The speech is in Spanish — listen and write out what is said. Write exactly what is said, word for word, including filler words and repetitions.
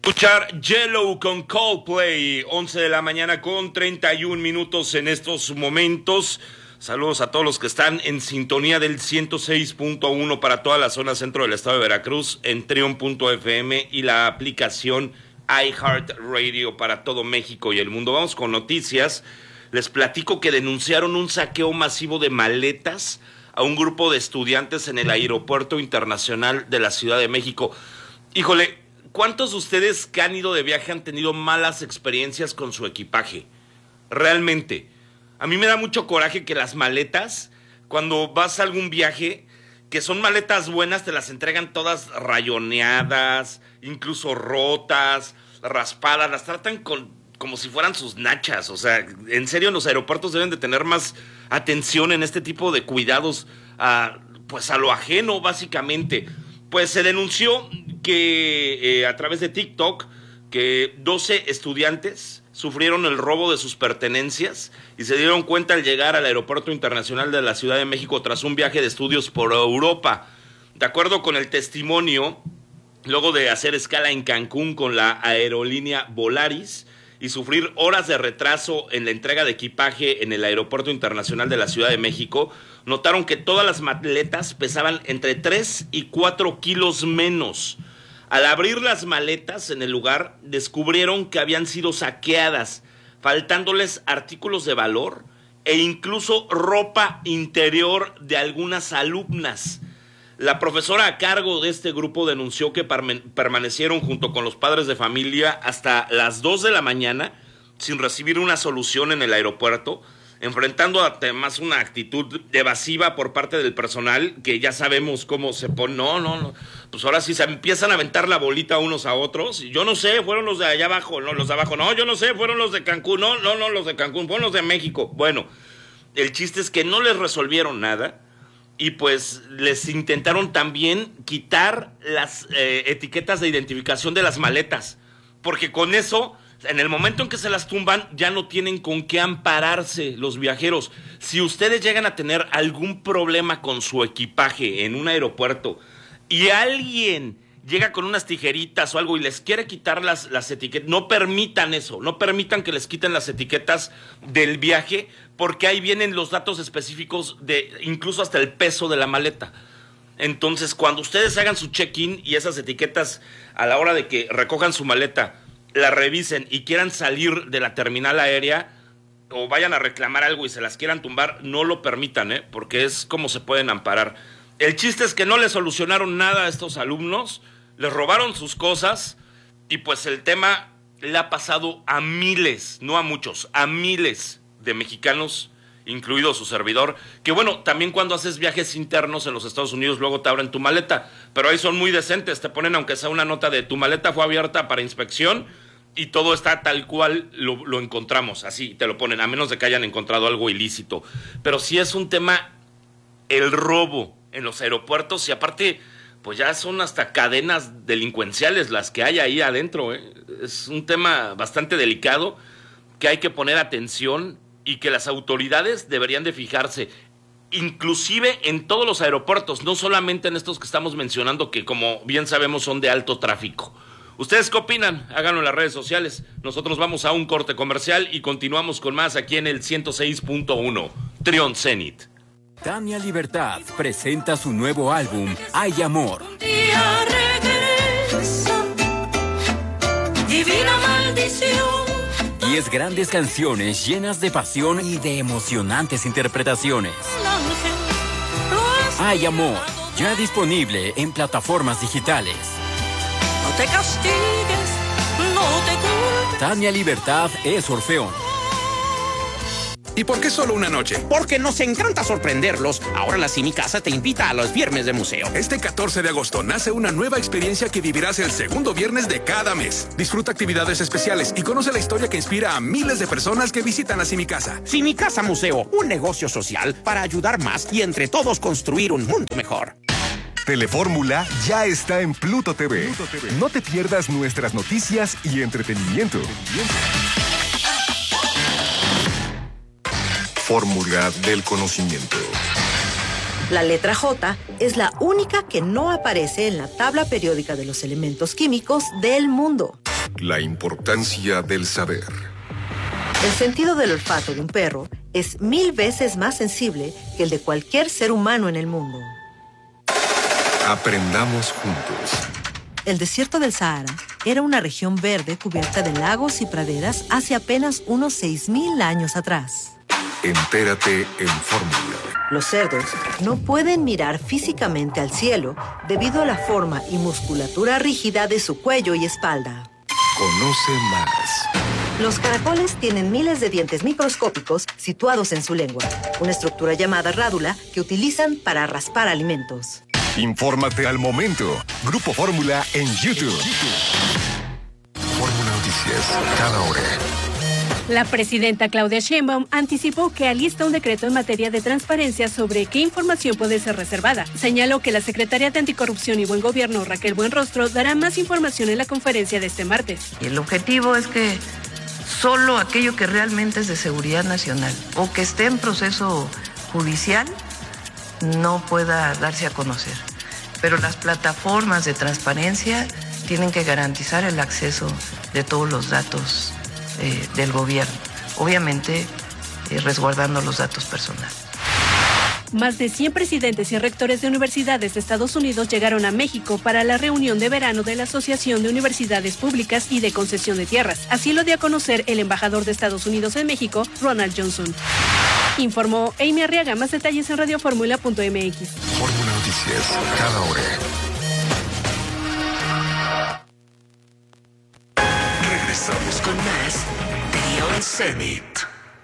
Escuchar Yellow con Coldplay, once de la mañana con treinta y un minutos en estos momentos. Saludos a todos los que están en sintonía del ciento seis punto uno para toda la zona centro del estado de Veracruz, en Trion punto f m y la aplicación iHeartRadio para todo México y el mundo. Vamos con noticias. Les platico que denunciaron un saqueo masivo de maletas a un grupo de estudiantes en el Aeropuerto Internacional de la Ciudad de México. Híjole, ¿cuántos de ustedes que han ido de viaje han tenido malas experiencias con su equipaje? Realmente. A mí me da mucho coraje que las maletas, cuando vas a algún viaje, que son maletas buenas, te las entregan todas rayoneadas, incluso rotas, raspadas, las tratan con, como si fueran sus nachas. O sea, en serio, los aeropuertos deben de tener más atención en este tipo de cuidados, a, pues a lo ajeno, básicamente. Pues se denunció que eh, a través de TikTok, que doce estudiantes sufrieron el robo de sus pertenencias y se dieron cuenta al llegar al Aeropuerto Internacional de la Ciudad de México tras un viaje de estudios por Europa. De acuerdo con el testimonio, luego de hacer escala en Cancún con la aerolínea Volaris y sufrir horas de retraso en la entrega de equipaje en el Aeropuerto Internacional de la Ciudad de México, notaron que todas las maletas pesaban entre tres y cuatro kilos menos. Al abrir las maletas en el lugar, descubrieron que habían sido saqueadas, faltándoles artículos de valor e incluso ropa interior de algunas alumnas. La profesora a cargo de este grupo denunció que permanecieron junto con los padres de familia hasta las dos de la mañana sin recibir una solución en el aeropuerto, enfrentando además una actitud evasiva por parte del personal, que ya sabemos cómo se pone. No, no, no. Pues ahora sí se empiezan a aventar la bolita unos a otros. Yo no sé, fueron los de allá abajo, no, los de abajo. No, yo no sé, fueron los de Cancún. No, no, no, los de Cancún, fueron los de México. Bueno, el chiste es que no les resolvieron nada y pues les intentaron también quitar las eh, etiquetas de identificación de las maletas, porque con eso, en el momento en que se las tumban, ya no tienen con qué ampararse los viajeros. Si ustedes llegan a tener algún problema con su equipaje en un aeropuerto y alguien llega con unas tijeritas o algo y les quiere quitar las, las etiquetas, no permitan eso, no permitan que les quiten las etiquetas del viaje, porque ahí vienen los datos específicos de incluso hasta el peso de la maleta. Entonces, cuando ustedes hagan su check-in y esas etiquetas, a la hora de que recojan su maleta, la revisen y quieran salir de la terminal aérea o vayan a reclamar algo y se las quieran tumbar, no lo permitan, ¿eh? Porque es como se pueden amparar. El chiste es que no le solucionaron nada a estos alumnos, les robaron sus cosas y pues el tema le ha pasado a miles, no a muchos, a miles de mexicanos, incluido su servidor, que bueno, también cuando haces viajes internos en los Estados Unidos luego te abren tu maleta, pero ahí son muy decentes, te ponen aunque sea una nota de tu maleta fue abierta para inspección y todo está tal cual lo, lo encontramos, así te lo ponen, a menos de que hayan encontrado algo ilícito. Pero sí es un tema el robo en los aeropuertos y aparte pues ya son hasta cadenas delincuenciales las que hay ahí adentro, ¿eh? Es un tema bastante delicado que hay que poner atención y que las autoridades deberían de fijarse, inclusive en todos los aeropuertos, no solamente en estos que estamos mencionando, que como bien sabemos son de alto tráfico. ¿Ustedes qué opinan? Háganlo en las redes sociales. Nosotros vamos a un corte comercial y continuamos con más aquí en el ciento seis punto uno, Trion Zenit. Tania Libertad presenta su nuevo álbum, Hay Amor. Un día regresa, divina maldición. Diez grandes canciones llenas de pasión y de emocionantes interpretaciones. Hay Amor, ya disponible en plataformas digitales. No te castigues, no te culpes. Tania Libertad es Orfeón. ¿Y por qué solo una noche? Porque nos encanta sorprenderlos. Ahora la Simi Casa te invita a los viernes de museo. Este catorce de agosto nace una nueva experiencia que vivirás el segundo viernes de cada mes. Disfruta actividades especiales y conoce la historia que inspira a miles de personas que visitan a Simi Casa. Simi Casa Museo, un negocio social para ayudar más y entre todos construir un mundo mejor. Telefórmula ya está en Pluto T V. Pluto T V. No te pierdas nuestras noticias y entretenimiento. Fórmula del conocimiento. La letra J es la única que no aparece en la tabla periódica de los elementos químicos del mundo. La importancia del saber. El sentido del olfato de un perro es mil veces más sensible que el de cualquier ser humano en el mundo. Aprendamos juntos. El desierto del Sahara era una región verde cubierta de lagos y praderas hace apenas unos seis mil años atrás. Entérate en Fórmula. Los cerdos no pueden mirar físicamente al cielo debido a la forma y musculatura rígida de su cuello y espalda. Conoce más. Los caracoles tienen miles de dientes microscópicos situados en su lengua, una estructura llamada rádula que utilizan para raspar alimentos. Infórmate al momento. Grupo Fórmula en YouTube. Fórmula Noticias, cada hora. La presidenta Claudia Sheinbaum anticipó que alista un decreto en materia de transparencia sobre qué información puede ser reservada. Señaló que la secretaria de Anticorrupción y Buen Gobierno, Raquel Buenrostro, dará más información en la conferencia de este martes. Y el objetivo es que solo aquello que realmente es de seguridad nacional o que esté en proceso judicial no pueda darse a conocer. Pero las plataformas de transparencia tienen que garantizar el acceso de todos los datos eh, del gobierno, obviamente eh, resguardando los datos personales. Más de cien presidentes y rectores de universidades de Estados Unidos llegaron a México para la reunión de verano de la Asociación de Universidades Públicas y de Concesión de Tierras. Así lo dio a conocer el embajador de Estados Unidos en México, Ronald Johnson. Informó Amy Arriaga. Más detalles en radioformula punto m x. Fórmula Noticias, cada hora. Regresamos con más de Beyond Summit.